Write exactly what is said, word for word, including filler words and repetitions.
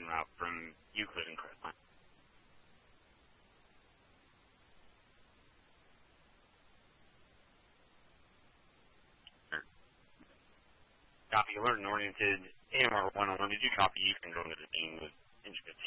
route from Euclid and Crestline. Copy alert and oriented A M R one oh one. Did you copy? You can go into the scene with engine fifteen.